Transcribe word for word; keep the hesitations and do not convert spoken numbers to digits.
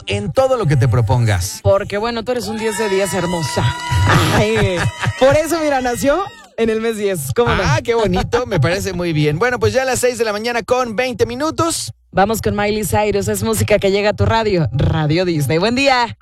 en todo lo que te propongas. Porque bueno, tú eres un diez de diez hermosa. Ay, por eso, mira, nació en el mes diez. ¿Cómo no? Ah, qué bonito, me parece muy bien. Bueno, pues ya a las seis de la mañana con veinte minutos. Vamos con Miley Cyrus, es música que llega a tu radio, Radio Disney. Buen día.